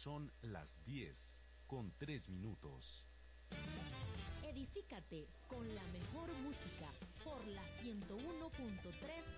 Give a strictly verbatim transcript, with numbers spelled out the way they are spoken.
Son las diez con tres minutos. Edifícate con la mejor música por la ciento uno punto tres